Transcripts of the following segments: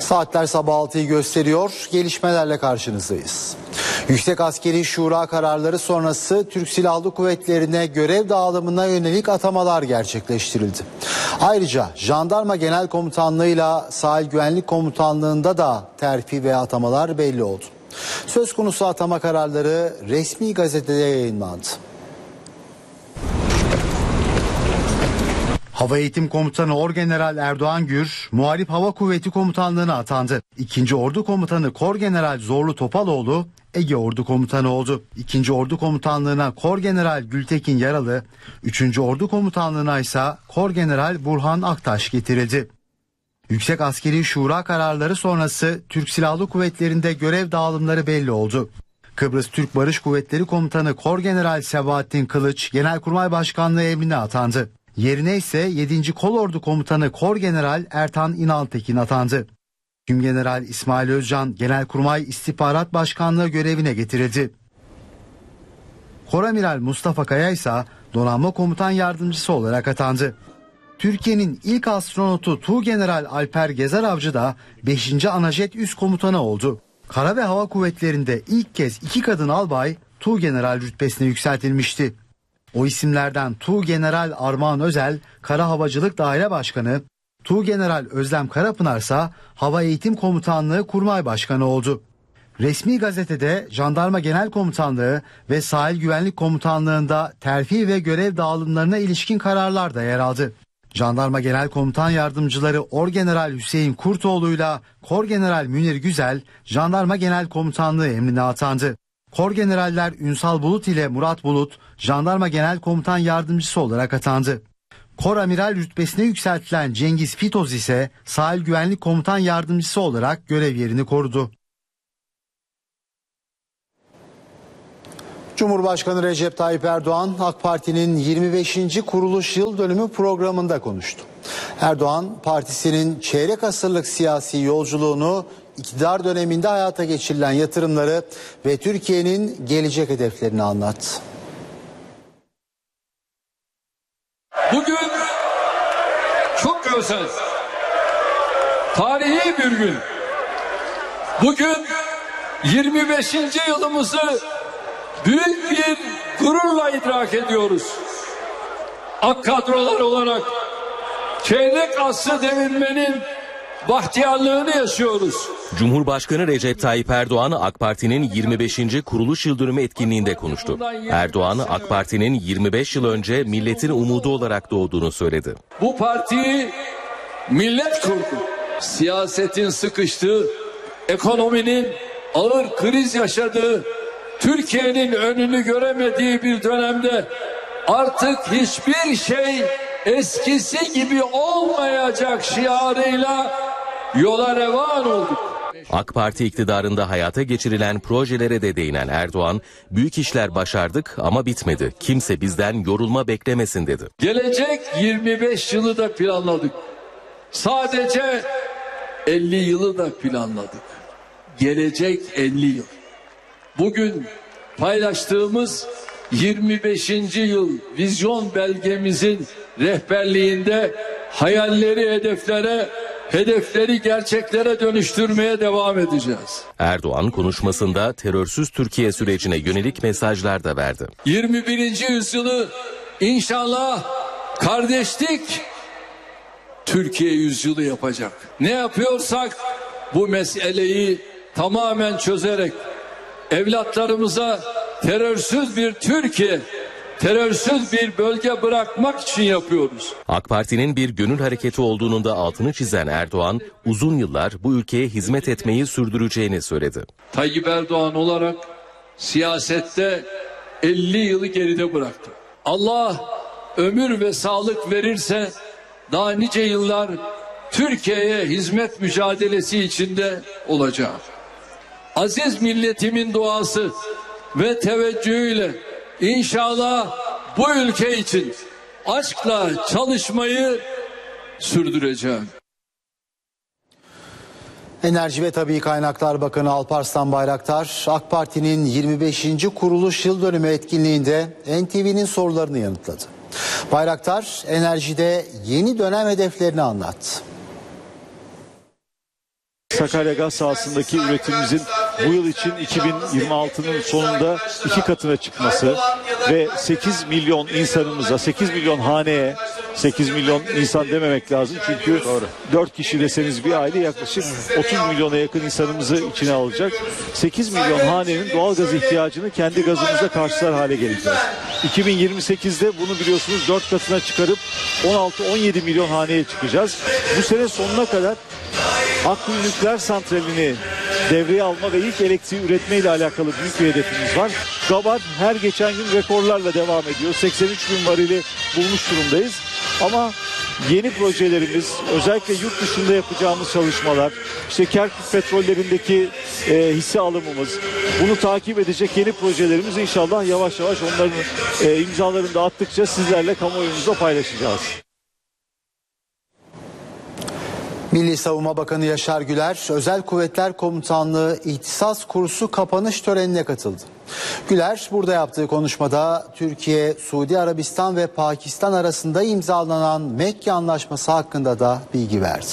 Saatler sabah 6'yı gösteriyor. Gelişmelerle karşınızdayız. Yüksek Askeri Şura kararları sonrası Türk Silahlı Kuvvetleri'ne görev dağılımına yönelik atamalar gerçekleştirildi. Ayrıca Jandarma Genel Komutanlığı'yla Sahil Güvenlik Komutanlığı'nda da terfi ve atamalar belli oldu. Söz konusu atama kararları resmi gazetede yayınlandı. Hava Eğitim Komutanı Orgeneral Erdoğan Gür, Muharip Hava Kuvveti Komutanlığı'na atandı. 2. Ordu Komutanı Korgeneral Zorlu Topaloğlu, Ege Ordu Komutanı oldu. 2. Ordu Komutanlığı'na Korgeneral Gültekin Yaralı, 3. Ordu Komutanlığı'na ise Korgeneral Burhan Aktaş getirildi. Yüksek Askeri Şura kararları sonrası Türk Silahlı Kuvvetleri'nde görev dağılımları belli oldu. Kıbrıs Türk Barış Kuvvetleri Komutanı Korgeneral Sebahattin Kılıç, Genelkurmay Başkanlığı emrine atandı. Yerine ise 7. Kolordu Komutanı Korgeneral Ertan İnaltekin atandı. Tümgeneral İsmail Özcan Genelkurmay İstihbarat Başkanlığı görevine getirildi. Koramiral Mustafa Kaya ise Donanma Komutan Yardımcısı olarak atandı. Türkiye'nin ilk astronotu Tuğgeneral Alper Gezer Avcı da 5. Anajet Üst Komutanı oldu. Kara ve Hava Kuvvetleri'nde ilk kez 2 kadın albay Tuğgeneral rütbesine yükseltilmişti. O isimlerden Tuğgeneral Armağan Özel, Kara Havacılık Daire Başkanı, Tuğgeneral Özlem Karapınar ise Hava Eğitim Komutanlığı Kurmay Başkanı oldu. Resmi gazetede Jandarma Genel Komutanlığı ve Sahil Güvenlik Komutanlığı'nda terfi ve görev dağılımlarına ilişkin kararlar da yer aldı. Jandarma Genel Komutan Yardımcıları Orgeneral Hüseyin Kurtoğlu'yla Korgeneral Münir Güzel, Jandarma Genel Komutanlığı emrine atandı. Korgeneraller Ünsal Bulut ile Murat Bulut, Jandarma Genel Komutan Yardımcısı olarak atandı. Koramiral rütbesine yükseltilen Cengiz Fitoz ise Sahil Güvenlik Komutan Yardımcısı olarak görev yerini korudu. Cumhurbaşkanı Recep Tayyip Erdoğan, AK Parti'nin 25. kuruluş yıl dönümü programında konuştu. Erdoğan, partisinin çeyrek asırlık siyasi yolculuğunu, iktidar döneminde hayata geçirilen yatırımları ve Türkiye'nin gelecek hedeflerini anlattı. Bugün çok özel, tarihi bir gün. Bugün 25. yılımızı büyük bir gururla idrak ediyoruz. AK kadrolar olarak çeyrek asrı devirmenin bahtiyarlığını yaşıyoruz. Cumhurbaşkanı Recep Tayyip Erdoğan AK Parti'nin 25. kuruluş yıldönümü etkinliğinde konuştu. Erdoğan AK Parti'nin 25 yıl önce milletin umudu olarak doğduğunu söyledi. Bu partiyi millet kurdu. Siyasetin sıkıştığı, ekonominin ağır kriz yaşadığı, Türkiye'nin önünü göremediği bir dönemde artık hiçbir şey eskisi gibi olmayacak şiarıyla yola revan olduk. AK Parti iktidarında hayata geçirilen projelere de değinen Erdoğan, büyük işler başardık ama bitmedi. Kimse bizden yorulma beklemesin dedi. Gelecek 25 yılı da planladık. Sadece 50 yılı da planladık. Gelecek 50 yıl. Bugün paylaştığımız 25. yıl vizyon belgemizin rehberliğinde hayalleri hedefleri gerçeklere dönüştürmeye devam edeceğiz. Erdoğan konuşmasında terörsüz Türkiye sürecine yönelik mesajlar da verdi. 21. yüzyılı inşallah kardeşlik Türkiye yüzyılı yapacak. Ne yapıyorsak bu meseleyi tamamen çözerek evlatlarımıza terörsüz bir Türkiye, terörsüz bir bölge bırakmak için yapıyoruz. AK Parti'nin bir gönül hareketi olduğunun da altını çizen Erdoğan, uzun yıllar bu ülkeye hizmet etmeyi sürdüreceğini söyledi. Tayyip Erdoğan olarak siyasette 50 yılı geride bıraktı. Allah ömür ve sağlık verirse daha nice yıllar Türkiye'ye hizmet mücadelesi içinde olacağım. Aziz milletimin duası ve teveccühüyle inşallah bu ülke için aşkla çalışmayı sürdüreceğim. Enerji ve Tabii Kaynaklar Bakanı Alparslan Bayraktar, AK Parti'nin 25. kuruluş yıl dönümü etkinliğinde NTV'nin sorularını yanıtladı. Bayraktar, enerjide yeni dönem hedeflerini anlattı. Sakarya gaz sahasındaki üretimimizin bu yıl için 2026'nın sonunda 2 katına çıkması ve 8 milyon insanımıza, 8 milyon haneye, 8 milyon insan dememek lazım çünkü 4 kişi deseniz bir aile yaklaşık 30 milyona yakın insanımızı içine alacak. 8 milyon hanenin doğalgaz ihtiyacını kendi gazımızla karşılar hale geleceğiz. 2028'de bunu biliyorsunuz 4 katına çıkarıp 16-17 milyon haneye çıkacağız. Bu sene sonuna kadar Akkuyu Nükleer Santrali'ni devreye alma ve ilk elektriği üretme ile alakalı büyük bir hedefimiz var. Gabar her geçen gün rekorlarla devam ediyor. 83 bin varili bulmuş durumdayız. Ama yeni projelerimiz, özellikle yurt dışında yapacağımız çalışmalar, işte Kerkük petrollerindeki hisse alımımız, bunu takip edecek yeni projelerimiz inşallah yavaş yavaş onların imzalarını da attıkça sizlerle kamuoyumuzda paylaşacağız. Milli Savunma Bakanı Yaşar Güler, Özel Kuvvetler Komutanlığı İhtisas Kursu kapanış törenine katıldı. Güler burada yaptığı konuşmada Türkiye, Suudi Arabistan ve Pakistan arasında imzalanan Mekke Anlaşması hakkında da bilgi verdi.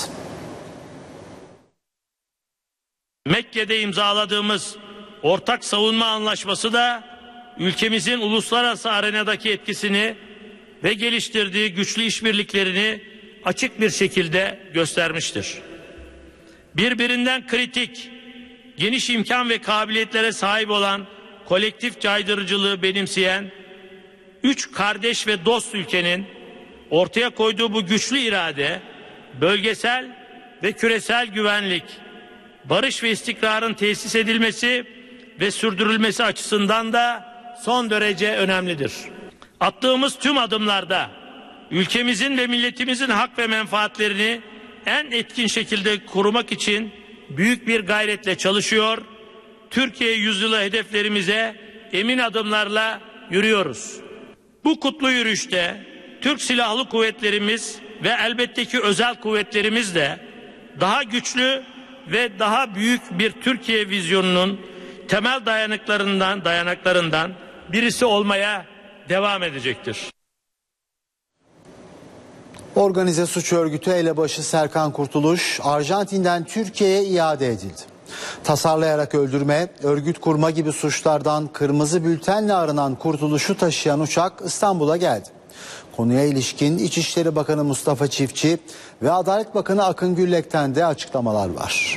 Mekke'de imzaladığımız ortak savunma anlaşması da ülkemizin uluslararası arenadaki etkisini ve geliştirdiği güçlü işbirliklerini açık bir şekilde göstermiştir. Birbirinden kritik, geniş imkan ve kabiliyetlere sahip olan kolektif caydırıcılığı benimseyen 3 kardeş ve dost ülkenin ortaya koyduğu bu güçlü irade, bölgesel ve küresel güvenlik, barış ve istikrarın tesis edilmesi ve sürdürülmesi açısından da son derece önemlidir. Attığımız tüm adımlarda ülkemizin ve milletimizin hak ve menfaatlerini en etkin şekilde korumak için büyük bir gayretle çalışıyor. Türkiye yüzyılı hedeflerimize emin adımlarla yürüyoruz. Bu kutlu yürüyüşte Türk Silahlı Kuvvetlerimiz ve elbette ki özel kuvvetlerimiz de daha güçlü ve daha büyük bir Türkiye vizyonunun temel dayanaklarından birisi olmaya devam edecektir. Organize suç örgütü elebaşı Serkan Kurtuluş, Arjantin'den Türkiye'ye iade edildi. Tasarlayarak öldürme, örgüt kurma gibi suçlardan kırmızı bültenle aranan Kurtuluş'u taşıyan uçak İstanbul'a geldi. Konuya ilişkin İçişleri Bakanı Mustafa Çiftçi ve Adalet Bakanı Akın Güllek'ten de açıklamalar var.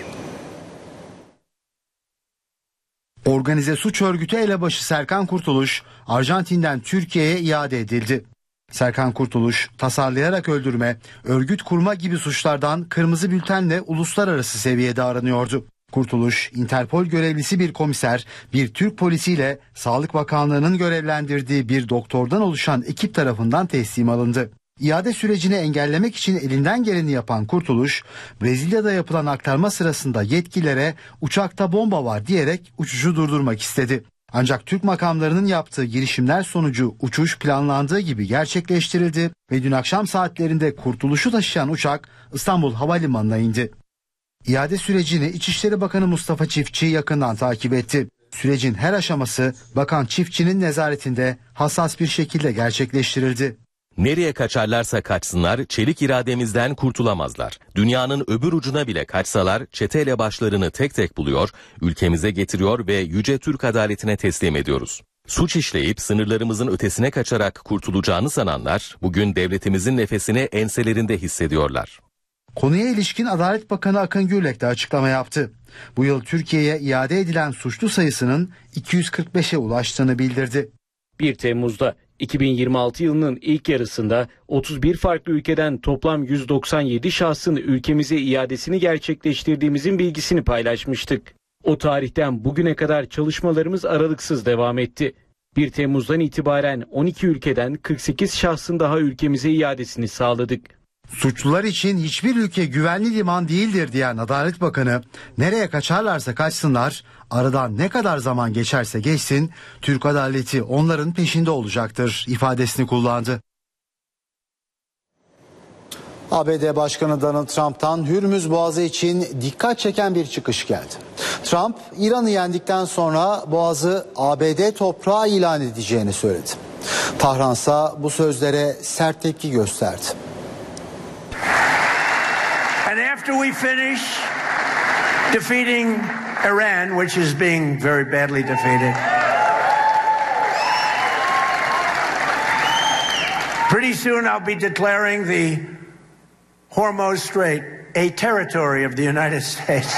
Organize suç örgütü elebaşı Serkan Kurtuluş, Arjantin'den Türkiye'ye iade edildi. Serkan Kurtuluş, tasarlayarak öldürme, örgüt kurma gibi suçlardan kırmızı bültenle uluslararası seviyede aranıyordu. Kurtuluş, Interpol görevlisi bir komiser, bir Türk polisiyle Sağlık Bakanlığı'nın görevlendirdiği bir doktordan oluşan ekip tarafından teslim alındı. İade sürecini engellemek için elinden geleni yapan Kurtuluş, Brezilya'da yapılan aktarma sırasında yetkililere uçakta bomba var diyerek uçuşu durdurmak istedi. Ancak Türk makamlarının yaptığı girişimler sonucu uçuş planlandığı gibi gerçekleştirildi ve dün akşam saatlerinde Kurtuluş'u taşıyan uçak İstanbul Havalimanı'na indi. İade sürecini İçişleri Bakanı Mustafa Çiftçi yakından takip etti. Sürecin her aşaması Bakan Çiftçi'nin nezaretinde hassas bir şekilde gerçekleştirildi. Nereye kaçarlarsa kaçsınlar, çelik irademizden kurtulamazlar. Dünyanın öbür ucuna bile kaçsalar çete elebaşlarını tek tek buluyor, ülkemize getiriyor ve yüce Türk adaletine teslim ediyoruz. Suç işleyip sınırlarımızın ötesine kaçarak kurtulacağını sananlar bugün devletimizin nefesini enselerinde hissediyorlar. Konuya ilişkin Adalet Bakanı Akın Gürlek de açıklama yaptı. Bu yıl Türkiye'ye iade edilen suçlu sayısının 245'e ulaştığını bildirdi. 1 Temmuz'da 2026 yılının ilk yarısında 31 farklı ülkeden toplam 197 şahsın ülkemize iadesini gerçekleştirdiğimizin bilgisini paylaşmıştık. O tarihten bugüne kadar çalışmalarımız aralıksız devam etti. 1 Temmuz'dan itibaren 12 ülkeden 48 şahsın daha ülkemize iadesini sağladık. Suçlular için hiçbir ülke güvenli liman değildir diyen Adalet Bakanı, nereye kaçarlarsa kaçsınlar, aradan ne kadar zaman geçerse geçsin, Türk adaleti onların peşinde olacaktır ifadesini kullandı. ABD Başkanı Donald Trump'tan Hürmüz Boğazı için dikkat çeken bir çıkış geldi. Trump, İran'ı yendikten sonra Boğazı ABD toprağı ilan edeceğini söyledi. Tahransa bu sözlere sert tepki gösterdi. And after we finish, defeating Iran, which is being very badly defeated. Pretty soon I'll be declaring the Hormuz Strait a territory of the United States.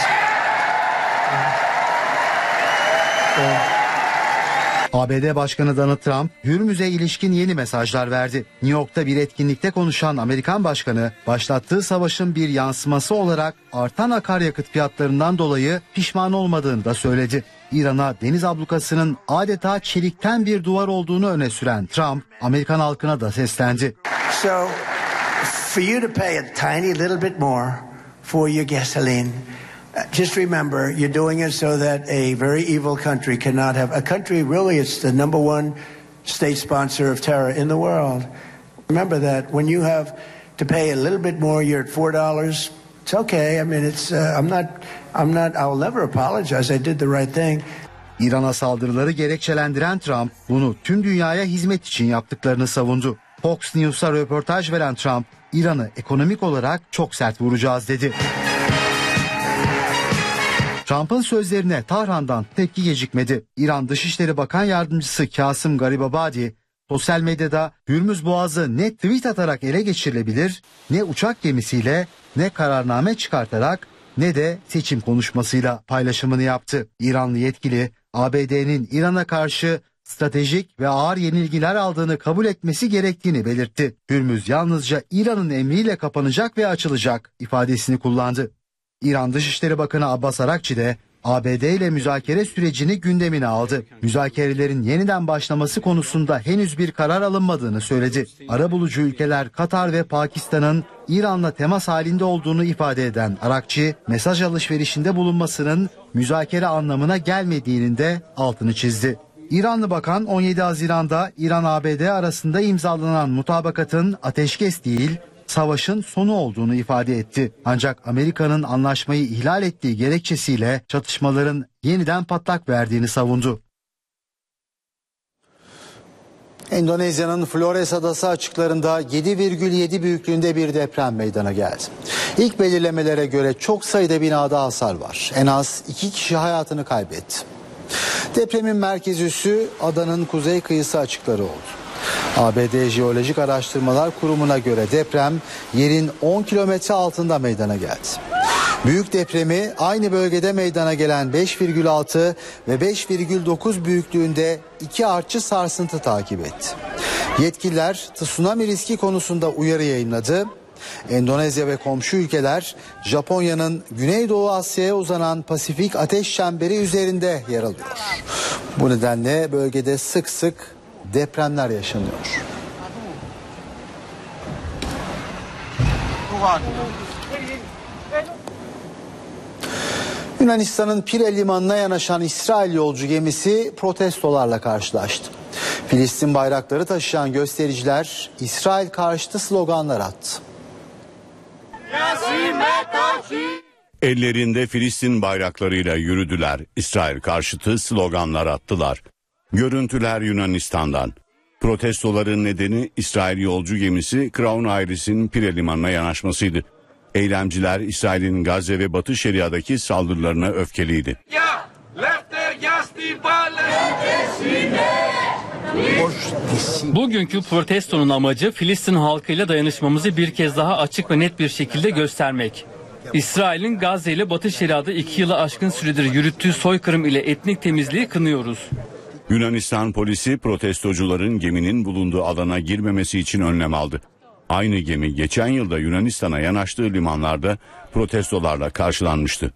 ABD Başkanı Donald Trump, Hürmüz'e ilişkin yeni mesajlar verdi. New York'ta bir etkinlikte konuşan Amerikan Başkanı, başlattığı savaşın bir yansıması olarak artan akaryakıt fiyatlarından dolayı pişman olmadığını da söyledi. İran'a deniz ablukasının adeta çelikten bir duvar olduğunu öne süren Trump, Amerikan halkına da seslendi. So, for you to pay a tiny little bit more for your gasoline, just remember, you're doing it so that a very evil country cannot have a country. Really, it's the number one state sponsor of terror in the world. Remember that when you have to pay a little bit more, you're at $4. It's okay. I mean, it's. I'm not. I'll never apologize. I did the right thing. İran'a saldırıları gerekçelendiren Trump, bunu tüm dünyaya hizmet için yaptıklarını savundu. Fox News'a röportaj veren Trump, İran'ı ekonomik olarak çok sert vuracağız dedi. Trump'ın sözlerine Tahran'dan tepki gecikmedi. İran Dışişleri Bakan Yardımcısı Kasım Garibabadi, sosyal medyada Hürmüz Boğazı ne tweet atarak ele geçirilebilir, ne uçak gemisiyle, ne kararname çıkartarak, ne de seçim konuşmasıyla paylaşımını yaptı. İranlı yetkili, ABD'nin İran'a karşı stratejik ve ağır yenilgiler aldığını kabul etmesi gerektiğini belirtti. Hürmüz yalnızca İran'ın emriyle kapanacak ve açılacak ifadesini kullandı. İran Dışişleri Bakanı Abbas Arakçi de ABD ile müzakere sürecini gündemine aldı. Müzakerelerin yeniden başlaması konusunda henüz bir karar alınmadığını söyledi. Arabulucu ülkeler Katar ve Pakistan'ın İran'la temas halinde olduğunu ifade eden Arakçi, mesaj alışverişinde bulunmasının müzakere anlamına gelmediğinin de altını çizdi. İranlı bakan 17 Haziran'da İran-ABD arasında imzalanan mutabakatın ateşkes değil, savaşın sonu olduğunu ifade etti. Ancak Amerika'nın anlaşmayı ihlal ettiği gerekçesiyle çatışmaların yeniden patlak verdiğini savundu. Endonezya'nın Flores Adası açıklarında 7,7 büyüklüğünde bir deprem meydana geldi. İlk belirlemelere göre çok sayıda binada hasar var. En az 2 kişi hayatını kaybetti. Depremin merkez üssü adanın kuzey kıyısı açıkları oldu. ABD Jeolojik Araştırmalar Kurumu'na göre deprem yerin 10 kilometre altında meydana geldi. Büyük depremi aynı bölgede meydana gelen 5,6 ve 5,9 büyüklüğünde 2 artçı sarsıntı takip etti. Yetkililer tsunami riski konusunda uyarı yayınladı. Endonezya ve komşu ülkeler Japonya'nın Güneydoğu Asya'ya uzanan Pasifik ateş çemberi üzerinde yer alıyor. Bu nedenle bölgede sık sık depremler yaşanıyor. Yunanistan'ın Pire limanına yanaşan İsrail yolcu gemisi protestolarla karşılaştı. Filistin bayrakları taşıyan göstericiler İsrail karşıtı sloganlar attı. Ellerinde Filistin bayraklarıyla yürüdüler. İsrail karşıtı sloganlar attılar. Görüntüler Yunanistan'dan. Protestoların nedeni İsrail yolcu gemisi Crown Iris'in Pire limanına yanaşmasıydı. Eylemciler İsrail'in Gazze ve Batı Şeria'daki saldırılarına öfkeliydi. Bugünkü protestonun amacı Filistin halkıyla dayanışmamızı bir kez daha açık ve net bir şekilde göstermek. İsrail'in Gazze ile Batı Şeria'da 2 yılı aşkın süredir yürüttüğü soykırım ile etnik temizliği kınıyoruz. Yunanistan polisi protestocuların geminin bulunduğu alana girmemesi için önlem aldı. Aynı gemi geçen yılda Yunanistan'a yanaştığı limanlarda protestolarla karşılanmıştı.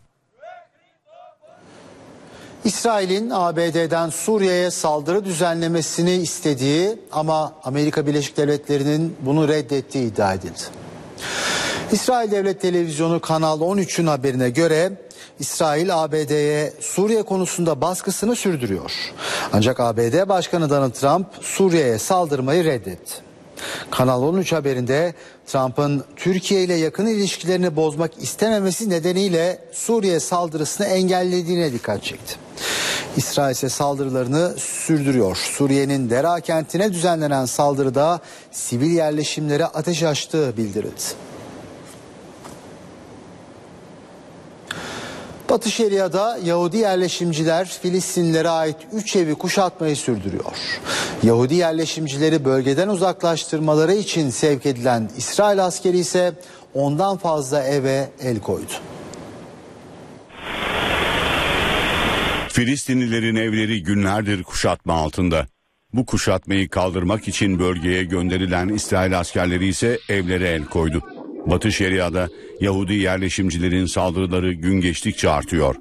İsrail'in ABD'den Suriye'ye saldırı düzenlemesini istediği ama Amerika Birleşik Devletleri'nin bunu reddettiği iddia edildi. İsrail Devlet Televizyonu Kanal 13'ün haberine göre İsrail ABD'ye Suriye konusunda baskısını sürdürüyor. Ancak ABD Başkanı Donald Trump Suriye'ye saldırmayı reddetti. Kanal 13 haberinde Trump'ın Türkiye ile yakın ilişkilerini bozmak istememesi nedeniyle Suriye saldırısını engellediğine dikkat çekti. İsrail ise saldırılarını sürdürüyor. Suriye'nin Dera kentine düzenlenen saldırıda sivil yerleşimlere ateş açtığı bildirildi. Batı Şeria'da Yahudi yerleşimciler Filistinlilere ait 3 evi kuşatmayı sürdürüyor. Yahudi yerleşimcileri bölgeden uzaklaştırmaları için sevk edilen İsrail askeri ise ondan fazla eve el koydu. Filistinlilerin evleri günlerdir kuşatma altında. Bu kuşatmayı kaldırmak için bölgeye gönderilen İsrail askerleri ise evlere el koydu. Batı Şeria'da Yahudi yerleşimcilerin saldırıları gün geçtikçe artıyor.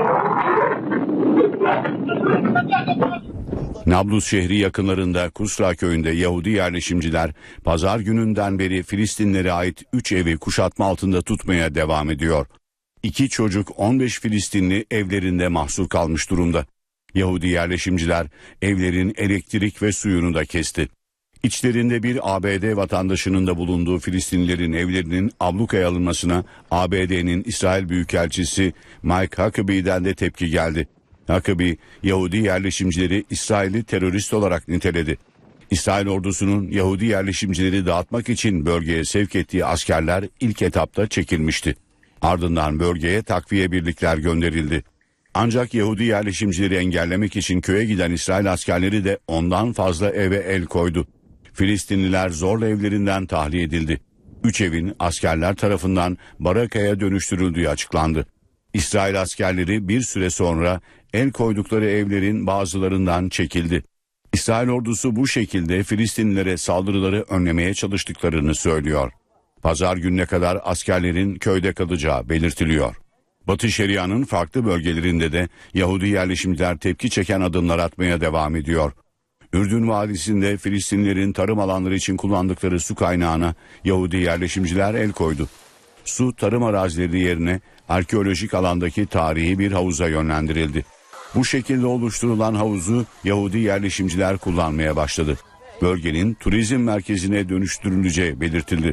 Nablus şehri yakınlarında Kusra köyünde Yahudi yerleşimciler pazar gününden beri Filistinlilere ait 3 evi kuşatma altında tutmaya devam ediyor. 2 çocuk 15 Filistinli evlerinde mahsur kalmış durumda. Yahudi yerleşimciler evlerin elektrik ve suyunu da kesti. İçlerinde bir ABD vatandaşının da bulunduğu Filistinlilerin evlerinin ablukaya alınmasına ABD'nin İsrail Büyükelçisi Mike Huckabee'den de tepki geldi. Huckabee, Yahudi yerleşimcileri İsrail'i terörist olarak niteledi. İsrail ordusunun Yahudi yerleşimcileri dağıtmak için bölgeye sevk ettiği askerler ilk etapta çekilmişti. Ardından bölgeye takviye birlikler gönderildi. Ancak Yahudi yerleşimcileri engellemek için köye giden İsrail askerleri de ondan fazla eve el koydu. Filistinliler zorla evlerinden tahliye edildi. 3 evin askerler tarafından barakaya dönüştürüldüğü açıklandı. İsrail askerleri bir süre sonra el koydukları evlerin bazılarından çekildi. İsrail ordusu bu şekilde Filistinlilere saldırıları önlemeye çalıştıklarını söylüyor. Pazar gününe kadar askerlerin köyde kalacağı belirtiliyor. Batı Şeria'nın farklı bölgelerinde de Yahudi yerleşimciler tepki çeken adımlar atmaya devam ediyor. Ürdün Vadisi'nde Filistinlilerin tarım alanları için kullandıkları su kaynağına Yahudi yerleşimciler el koydu. Su tarım arazileri yerine arkeolojik alandaki tarihi bir havuza yönlendirildi. Bu şekilde oluşturulan havuzu Yahudi yerleşimciler kullanmaya başladı. Bölgenin turizm merkezine dönüştürüleceği belirtildi.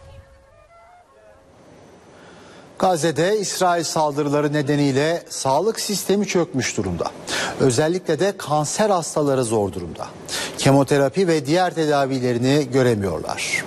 Gazze'de İsrail saldırıları nedeniyle sağlık sistemi çökmüş durumda. Özellikle de kanser hastaları zor durumda. Kemoterapi ve diğer tedavilerini göremiyorlar.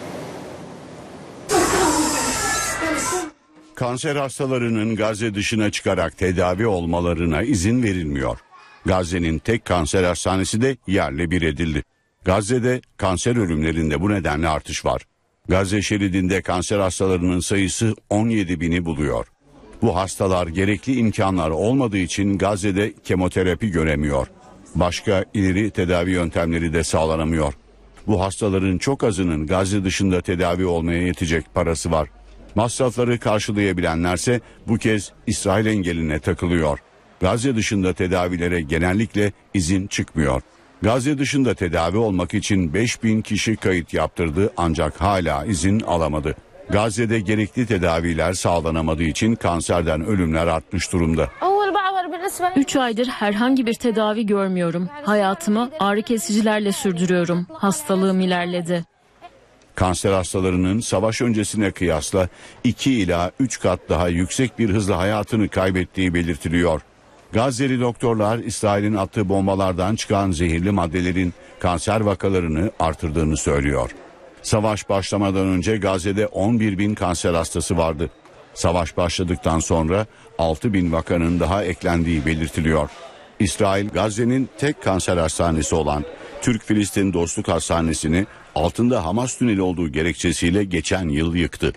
Kanser hastalarının Gazze dışına çıkarak tedavi olmalarına izin verilmiyor. Gazze'nin tek kanser hastanesi de yerle bir edildi. Gazze'de kanser ölümlerinde bu nedenle artış var. Gazze şeridinde kanser hastalarının sayısı 17.000'i buluyor. Bu hastalar gerekli imkanlar olmadığı için Gazze'de kemoterapi göremiyor. Başka ileri tedavi yöntemleri de sağlanamıyor. Bu hastaların çok azının Gazze dışında tedavi olmaya yetecek parası var. Masrafları karşılayabilenlerse bu kez İsrail engeline takılıyor. Gazze dışında tedavilere genellikle izin çıkmıyor. Gazze dışında tedavi olmak için 5.000 kişi kayıt yaptırdı ancak hala izin alamadı. Gazze'de gerekli tedaviler sağlanamadığı için kanserden ölümler artmış durumda. 3 aydır herhangi bir tedavi görmüyorum. Hayatımı ağrı kesicilerle sürdürüyorum. Hastalığım ilerledi. Kanser hastalarının savaş öncesine kıyasla 2 ila 3 kat daha yüksek bir hızla hayatını kaybettiği belirtiliyor. Gazze'li doktorlar İsrail'in attığı bombalardan çıkan zehirli maddelerin kanser vakalarını artırdığını söylüyor. Savaş başlamadan önce Gazze'de 11.000 kanser hastası vardı. Savaş başladıktan sonra 6.000 vakanın daha eklendiği belirtiliyor. İsrail, Gazze'nin tek kanser hastanesi olan Türk-Filistin Dostluk Hastanesi'ni altında Hamas tüneli olduğu gerekçesiyle geçen yıl yıktı.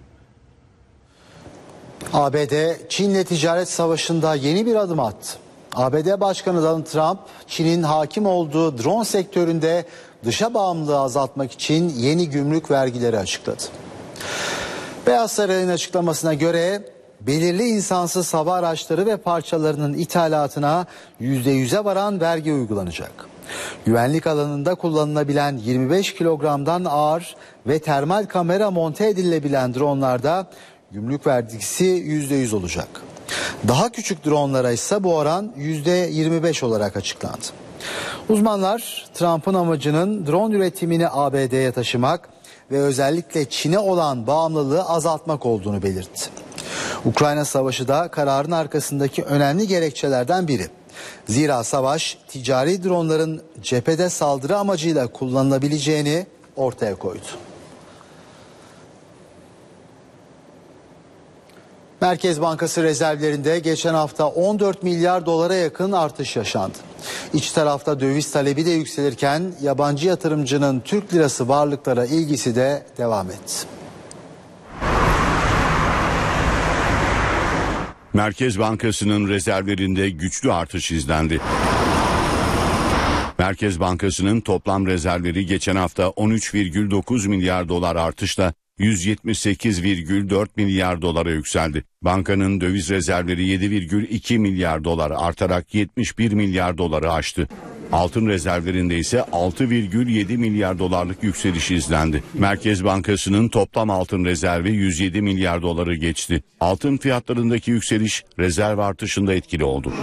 ABD, Çin'le ticaret savaşında yeni bir adım attı. ABD Başkanı Donald Trump, Çin'in hakim olduğu drone sektöründe dışa bağımlılığı azaltmak için yeni gümrük vergileri açıkladı. Beyaz Saray'ın açıklamasına göre belirli insansız hava araçları ve parçalarının ithalatına %100'e varan vergi uygulanacak. Güvenlik alanında kullanılabilen 25 kilogramdan ağır ve termal kamera monte edilebilen dronlarda gümrük vergisi %100 olacak. Daha küçük dronlara ise bu oran %25 olarak açıklandı. Uzmanlar Trump'ın amacının drone üretimini ABD'ye taşımak ve özellikle Çin'e olan bağımlılığı azaltmak olduğunu belirtti. Ukrayna Savaşı da kararın arkasındaki önemli gerekçelerden biri. Zira savaş ticari dronların cephede saldırı amacıyla kullanılabileceğini ortaya koydu. Merkez Bankası rezervlerinde geçen hafta 14 milyar dolara yakın artış yaşandı. İç tarafta döviz talebi de yükselirken yabancı yatırımcının Türk lirası varlıklara ilgisi de devam etti. Merkez Bankası'nın rezervlerinde güçlü artış izlendi. Merkez Bankası'nın toplam rezervleri geçen hafta 13,9 milyar dolar artışla 178,4 milyar dolara yükseldi. Bankanın döviz rezervleri 7,2 milyar dolar artarak 71 milyar doları aştı. Altın rezervlerinde ise 6,7 milyar dolarlık yükseliş izlendi. Merkez Bankası'nın toplam altın rezervi 107 milyar doları geçti. Altın fiyatlarındaki yükseliş rezerv artışında etkili oldu.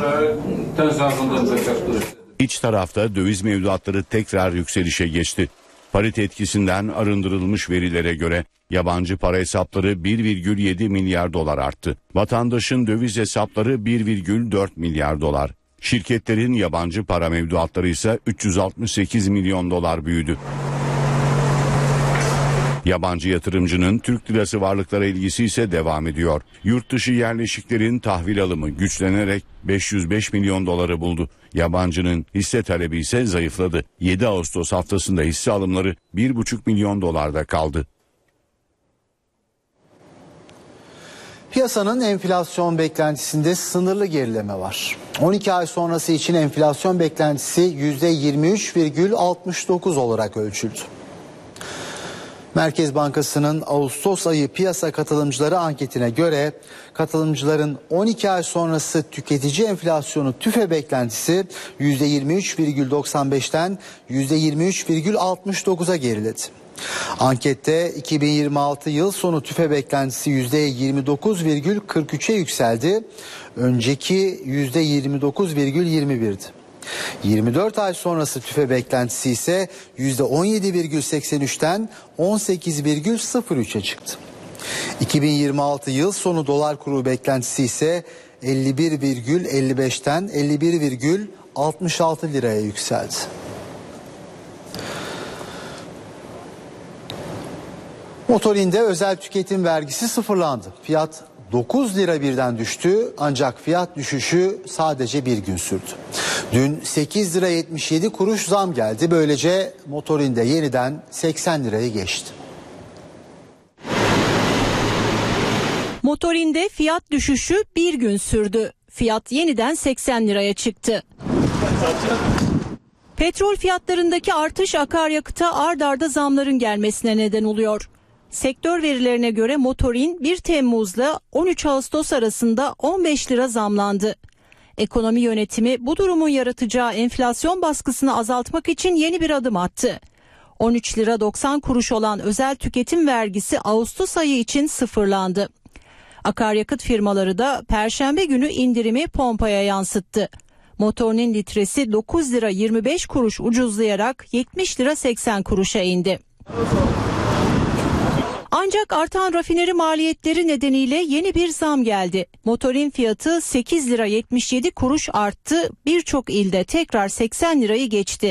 İç tarafta döviz mevduatları tekrar yükselişe geçti. Parite etkisinden arındırılmış verilere göre yabancı para hesapları 1,7 milyar dolar arttı. Vatandaşın döviz hesapları 1,4 milyar dolar. Şirketlerin yabancı para mevduatları ise 368 milyon dolar büyüdü. Yabancı yatırımcının Türk lirası varlıklara ilgisi ise devam ediyor. Yurt dışı yerleşiklerin tahvil alımı güçlenerek 505 milyon doları buldu. Yabancının hisse talebi ise zayıfladı. 7 Ağustos haftasında hisse alımları 1,5 milyon dolarda kaldı. Piyasanın enflasyon beklentisinde sınırlı gerileme var. 12 ay sonrası için enflasyon beklentisi %23,69 olarak ölçüldü. Merkez Bankası'nın Ağustos ayı piyasa katılımcıları anketine göre katılımcıların 12 ay sonrası tüketici enflasyonu TÜFE beklentisi %23,95'ten %23,69'a geriledi. Ankette 2026 yıl sonu TÜFE beklentisi %29,43'e yükseldi. Önceki %29,21'di. 24 ay sonrası TÜFE beklentisi ise %17,83'ten 18,03'e çıktı. 2026 yıl sonu dolar kuru beklentisi ise 51,55'ten 51,66 liraya yükseldi. Motorin'de özel tüketim vergisi sıfırlandı. Fiyat 9 lira birden düştü ancak fiyat düşüşü sadece bir gün sürdü. Dün 8 lira 77 kuruş zam geldi. Böylece motorinde yeniden 80 lirayı geçti. Motorinde fiyat düşüşü bir gün sürdü. Fiyat yeniden 80 liraya çıktı. Petrol fiyatlarındaki artış akaryakıta ard arda zamların gelmesine neden oluyor. Sektör verilerine göre motorin 1 Temmuz'la 13 Ağustos arasında 15 lira zamlandı. Ekonomi yönetimi bu durumun yaratacağı enflasyon baskısını azaltmak için yeni bir adım attı. 13 lira 90 kuruş olan özel tüketim vergisi Ağustos ayı için sıfırlandı. Akaryakıt firmaları da Perşembe günü indirimi pompaya yansıttı. Motorinin litresi 9 lira 25 kuruş ucuzlayarak 70 lira 80 kuruşa indi. Ancak artan rafineri maliyetleri nedeniyle yeni bir zam geldi. Motorin fiyatı 8 lira 77 kuruş arttı. Birçok ilde tekrar 80 lirayı geçti.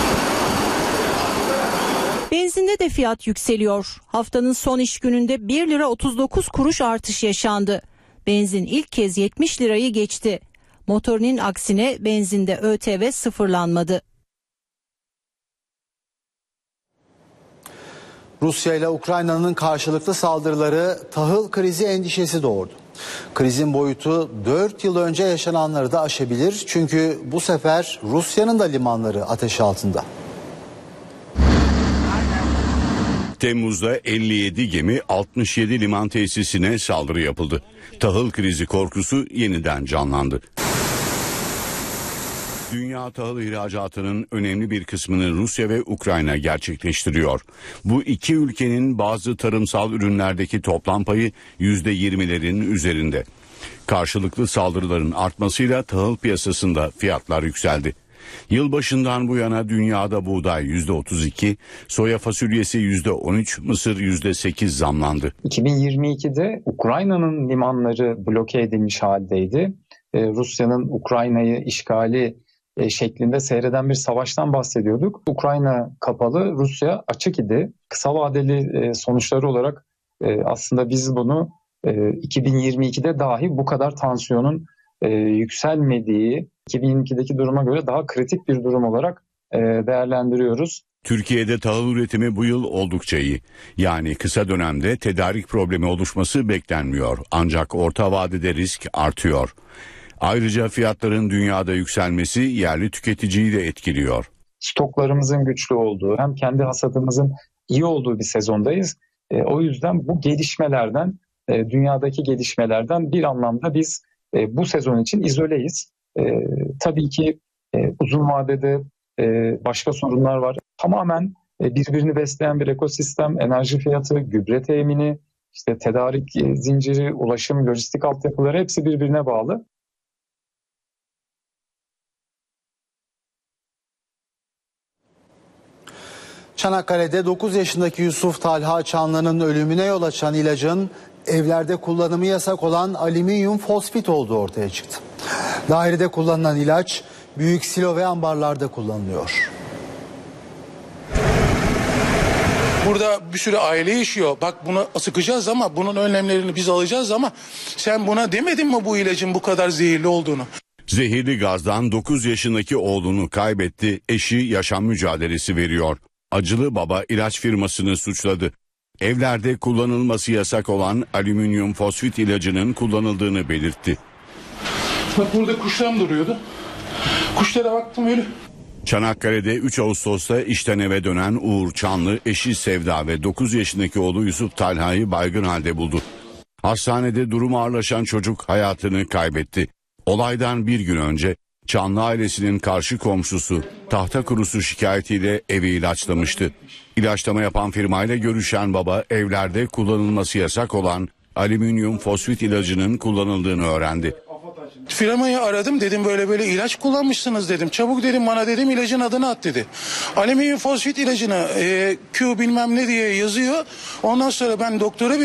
Benzinde de fiyat yükseliyor. Haftanın son iş gününde 1 lira 39 kuruş artış yaşandı. Benzin ilk kez 70 lirayı geçti. Motorinin aksine benzinde ÖTV sıfırlanmadı. Rusya ile Ukrayna'nın karşılıklı saldırıları tahıl krizi endişesi doğurdu. Krizin boyutu 4 yıl önce yaşananları da aşabilir. Çünkü bu sefer Rusya'nın da limanları ateş altında. Temmuz'da 57 gemi 67 liman tesisine saldırı yapıldı. Tahıl krizi korkusu yeniden canlandı. Dünya tahıl ihracatının önemli bir kısmını Rusya ve Ukrayna gerçekleştiriyor. Bu iki ülkenin bazı tarımsal ürünlerdeki toplam payı %20'lerin üzerinde. Karşılıklı saldırıların artmasıyla tahıl piyasasında fiyatlar yükseldi. Yılbaşından bu yana dünyada buğday %32, soya fasulyesi %13, mısır %8 zamlandı. 2022'de Ukrayna'nın limanları bloke edilmiş haldeydi. Rusya'nın Ukrayna'yı işgali şeklinde seyreden bir savaştan bahsediyorduk. Ukrayna kapalı, Rusya açık idi. Kısa vadeli sonuçları olarak aslında biz bunu 2022'de dahi bu kadar tansiyonun yükselmediği, 2022'deki duruma göre daha kritik bir durum olarak değerlendiriyoruz. Türkiye'de tahıl üretimi bu yıl oldukça iyi. Yani kısa dönemde tedarik problemi oluşması beklenmiyor. Ancak orta vadede risk artıyor. Ayrıca fiyatların dünyada yükselmesi yerli tüketiciyi de etkiliyor. Stoklarımızın güçlü olduğu, hem kendi hasadımızın iyi olduğu bir sezondayız. O yüzden bu gelişmelerden, dünyadaki gelişmelerden bir anlamda biz bu sezon için izoleyiz. Tabii ki uzun vadede başka sorunlar var. Tamamen birbirini besleyen bir ekosistem, enerji fiyatı, gübre temini, işte tedarik zinciri, ulaşım, lojistik altyapıları hepsi birbirine bağlı. Çanakkale'de 9 yaşındaki Yusuf Talha Çanlı'nın ölümüne yol açan ilacın evlerde kullanımı yasak olan alüminyum fosfit olduğu ortaya çıktı. Dairede kullanılan ilaç büyük silo ve ambarlarda kullanılıyor. Burada bir sürü aile yaşıyor. Bak bunu sıkacağız ama bunun önlemlerini biz alacağız ama sen buna demedin mi bu ilacın bu kadar zehirli olduğunu? Zehirli gazdan 9 yaşındaki oğlunu kaybetti. Eşi yaşam mücadelesi veriyor. Acılı baba ilaç firmasını suçladı. Evlerde kullanılması yasak olan alüminyum fosfit ilacının kullanıldığını belirtti. Bak burada kuşlarım duruyordu. Kuşlara baktım öyle. Çanakkale'de 3 Ağustos'ta işten eve dönen Uğur Çanlı, eşi Sevda ve 9 yaşındaki oğlu Yusuf Talha'yı baygın halde buldu. Hastanede durumu ağırlaşan çocuk hayatını kaybetti. Olaydan bir gün önce Çanlı ailesinin karşı komşusu Tahtakurusu şikayetiyle evi ilaçlamıştı. İlaçlama yapan firmayla görüşen baba evlerde kullanılması yasak olan alüminyum fosfit ilacının kullanıldığını öğrendi. Firmayı aradım, dedim böyle böyle ilaç kullanmışsınız dedim. Çabuk dedim bana dedim ilacın adını at dedi. Alüminyum fosfit ilacını Q bilmem ne diye yazıyor. Ondan sonra ben doktora